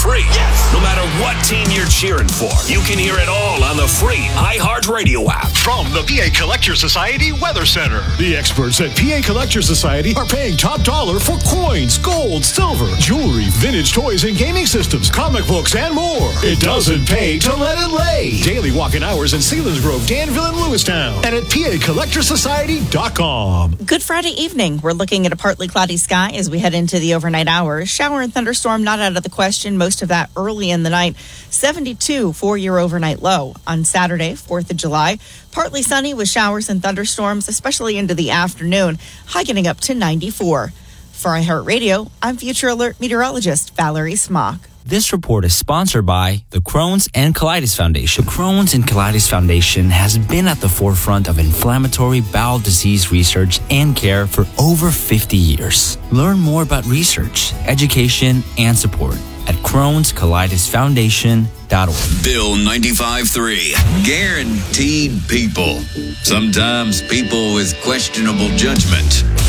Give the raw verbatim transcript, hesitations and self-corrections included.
free. Yes! No matter what team you're cheering for, you can hear it all on the free iHeartRadio app. From the P A Collector Society Weather Center. The experts at P A Collector Society are paying top dollar for coins, gold, silver, jewelry, vintage toys and gaming systems, comic books, and more. It doesn't pay to let it lay. Daily walk-in hours in Selinsgrove, Danville, and Lewistown. And at P A Collector Society dot com. Good Friday evening. We're looking at a partly cloudy sky as we head into the overnight hours. Shower and thunderstorm not out of the question. Most of that early in the night. seventy-two for your overnight low. On Saturday, fourth of July, partly sunny with showers and thunderstorms, especially into the afternoon. High getting up to ninety-four. For iHeartRadio, I'm Future Alert meteorologist Valerie Smock. This report is sponsored by the Crohn's and Colitis Foundation. The Crohn's and Colitis Foundation has been at the forefront of inflammatory bowel disease research and care for over fifty years. Learn more about research, education, and support at Crohn's Colitis Foundation dot org. Bill ninety-five point three. Guaranteed people. Sometimes people with questionable judgment.